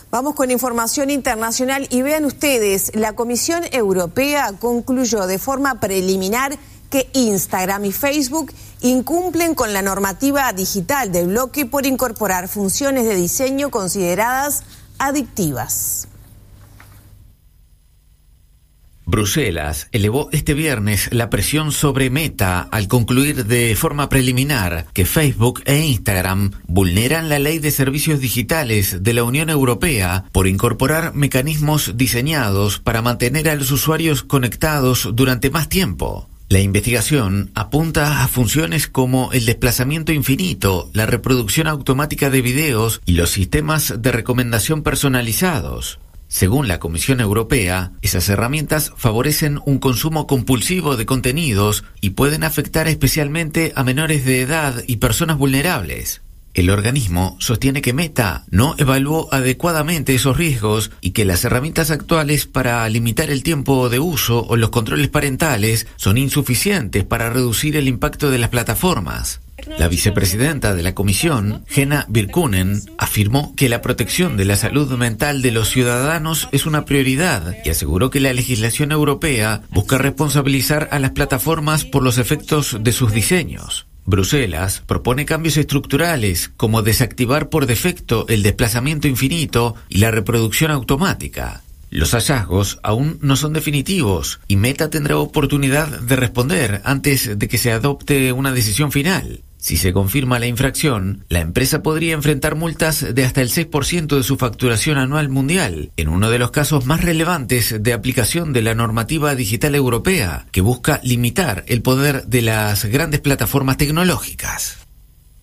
Vamos con información internacional y vean ustedes, la Comisión Europea concluyó de forma preliminar que Instagram y Facebook incumplen con la normativa digital del bloque por incorporar funciones de diseño consideradas adictivas. Bruselas elevó este viernes la presión sobre Meta al concluir de forma preliminar que Facebook e Instagram vulneran la Ley de Servicios Digitales de la Unión Europea por incorporar mecanismos diseñados para mantener a los usuarios conectados durante más tiempo. La investigación apunta a funciones como el desplazamiento infinito, la reproducción automática de videos y los sistemas de recomendación personalizados. Según la Comisión Europea, esas herramientas favorecen un consumo compulsivo de contenidos y pueden afectar especialmente a menores de edad y personas vulnerables. El organismo sostiene que Meta no evaluó adecuadamente esos riesgos y que las herramientas actuales para limitar el tiempo de uso o los controles parentales son insuficientes para reducir el impacto de las plataformas. La vicepresidenta de la Comisión, Henna Virkkunen, afirmó que la protección de la salud mental de los ciudadanos es una prioridad y aseguró que la legislación europea busca responsabilizar a las plataformas por los efectos de sus diseños. Bruselas propone cambios estructurales como desactivar por defecto el desplazamiento infinito y la reproducción automática. Los hallazgos aún no son definitivos y Meta tendrá oportunidad de responder antes de que se adopte una decisión final. Si se confirma la infracción, la empresa podría enfrentar multas de hasta el 6% de su facturación anual mundial, en uno de los casos más relevantes de aplicación de la normativa digital europea, que busca limitar el poder de las grandes plataformas tecnológicas.